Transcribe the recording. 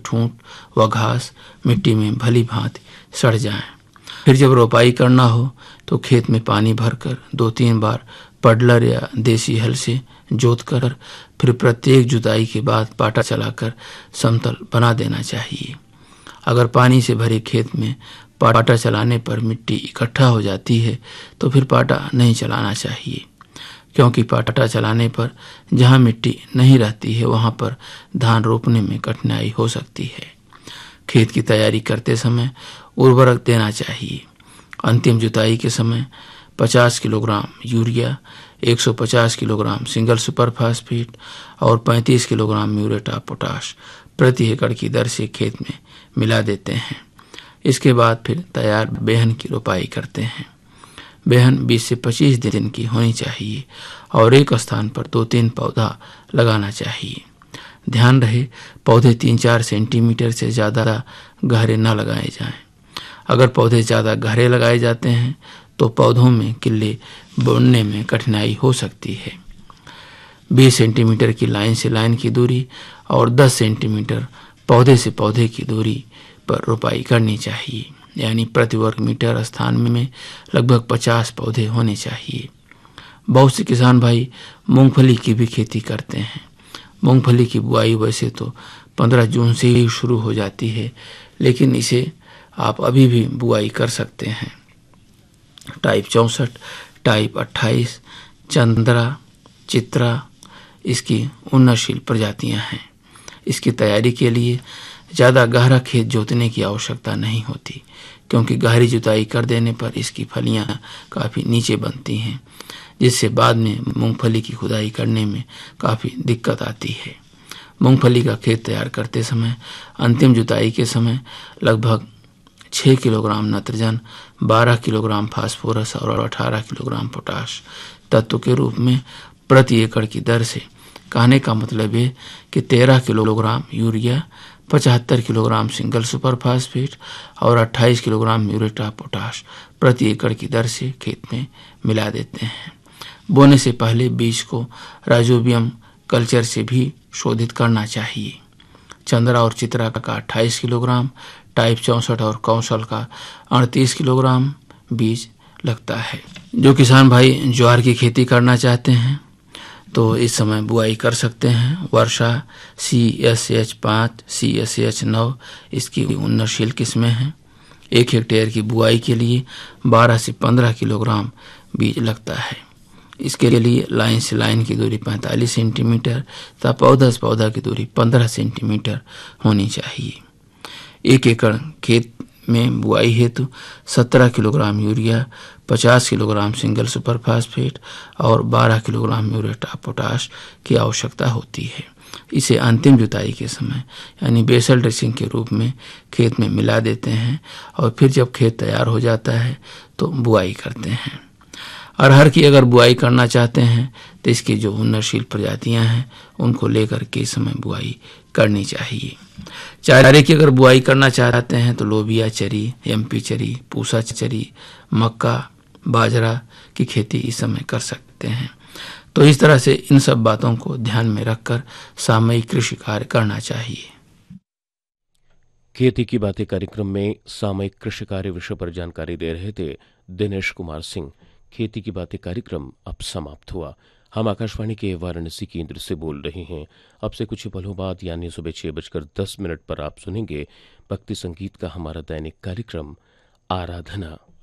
ठूंठ व घास मिट्टी में भली भांति सड़ जाएं। फिर जब रोपाई करना हो तो खेत में पानी भरकर 2-3 बार पडलर या देसी हल से जोत कर फिर प्रत्येक जुताई के बाद पाटा चलाकर समतल बना देना चाहिए। अगर पानी से भरे खेत में पाटा चलाने पर मिट्टी इकट्ठा हो जाती है तो फिर पाटा नहीं चलाना चाहिए, क्योंकि पाटा चलाने पर जहाँ मिट्टी नहीं रहती है वहाँ पर धान रोपने में कठिनाई हो सकती है। खेत की तैयारी करते समय उर्वरक देना चाहिए। अंतिम जुताई के समय 50 kilogram urea, 150 kilogram single super phosphate और 35 किलोग्राम म्यूरेट ऑफ पोटाश प्रति एकड़ की दर से खेत में मिला देते हैं। इसके बाद फिर तैयार बेहन की रोपाई करते हैं। बेहन 20 से 25 दिन की होनी चाहिए और एक स्थान पर 2-3 पौधा लगाना चाहिए। ध्यान रहे पौधे 3-4 सेंटीमीटर से ज़्यादा गहरे न लगाए जाएं। अगर पौधे ज़्यादा गहरे लगाए जाते हैं तो पौधों में किल्ले बोने में कठिनाई हो सकती है। 20 सेंटीमीटर की लाइन से लाइन की दूरी और 10 सेंटीमीटर पौधे से पौधे की दूरी पर रोपाई करनी चाहिए, यानी प्रति वर्ग मीटर स्थान में लगभग 50 पौधे होने चाहिए। बहुत से किसान भाई मूंगफली की भी खेती करते हैं। मूंगफली की बुआई वैसे तो 15 जून से ही शुरू हो जाती है, लेकिन इसे आप अभी भी बुआई कर सकते हैं। टाइप 64, टाइप 28, चंद्रा, चित्रा इसकी उन्नतशील प्रजातियां हैं। इसकी तैयारी के लिए ज़्यादा गहरा खेत जोतने की आवश्यकता नहीं होती, क्योंकि गहरी जुताई कर देने पर इसकी फलियां काफ़ी नीचे बनती हैं, जिससे बाद में मूंगफली की खुदाई करने में काफ़ी दिक्कत आती है। मूंगफली का खेत तैयार करते समय अंतिम जुताई के समय लगभग 6 किलोग्राम नत्रजन, 12 किलोग्राम फास्फोरस और 18 किलोग्राम पोटाश तत्व के रूप में प्रति एकड़ की दर से, कहने का मतलब है कि 13 kilogram urea, 75 kilogram single super phosphate और 28 किलोग्राम म्यूरेट ऑफ पोटाश प्रति एकड़ की दर से खेत में मिला देते हैं। बोने से पहले बीज को राइजोबियम कल्चर से भी शोधित करना चाहिए। चंद्रा और चित्रा का 28 किलोग्राम, टाइप 64 और कौशल का 38 किलोग्राम बीज लगता है। जो किसान भाई ज्वार की खेती करना चाहते हैं तो इस समय बुआई कर सकते हैं। वर्षा CSH5, CSH9 इसकी उन्नतशील किस्में हैं। 1 हेक्टेयर की बुआई के लिए 12 से 15 किलोग्राम बीज लगता है। इसके लिए लाइन से लाइन की दूरी 45 सेंटीमीटर तथा पौधा से पौधा की दूरी 15 सेंटीमीटर होनी चाहिए। 1 एकड़ खेत में बुआई हेतु 17 kilogram urea, 50 kilogram single super phosphate और 12 किलोग्राम म्यूरेट ऑफ पोटाश की आवश्यकता होती है। इसे अंतिम जुताई के समय यानी बेसल ड्रेसिंग के रूप में खेत में मिला देते हैं और फिर जब खेत तैयार हो जाता है तो बुआई करते हैं। अरहर की अगर बुआई करना चाहते हैं तो इसकी जो उन्नतशील प्रजातियां हैं उनको लेकर के इस समय बुआई करनी चाहिए। चारे की अगर बुआई करना चाहते हैं तो लोबिया चरी, MP चरी, पूसा चरी, मक्का, बाजरा की खेती इस समय कर सकते हैं। तो इस तरह से इन सब बातों को ध्यान में रखकर सामयिक कृषि कार्य करना चाहिए। खेती की बातें कार्यक्रम में सामयिक कृषि कार्य विषय पर जानकारी दे रहे थे दिनेश कुमार सिंह। खेती की बातें कार्यक्रम अब समाप्त हुआ। हम आकाशवाणी के वाराणसी केंद्र से बोल रहे हैं। अब से कुछ पलों बाद यानी सुबह 6:10 पर आप सुनेंगे भक्ति संगीत का हमारा दैनिक कार्यक्रम आराधना।